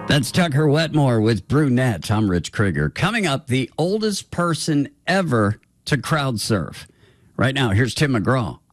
That's Tucker Wetmore with Brunette. I'm Rich Krieger. Coming up, the oldest person ever to crowd surf. Right now, here's Tim McGraw.